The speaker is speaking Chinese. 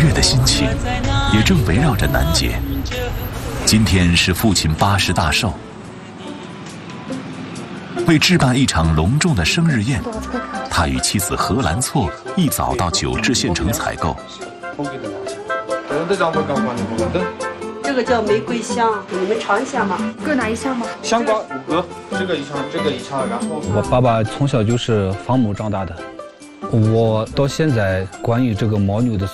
悦的心情也正围绕着南杰。今天是父亲80大寿，为置办一场隆重的生日宴，他与妻子何兰错一早到九治县城采购。 这个叫玫瑰香，你们尝一下吗？ 各拿一箱吗？ 香瓜5个，这个一箱，这个一箱，然后我爸爸从小就是放牧长大的，我到现在关于这个牦牛的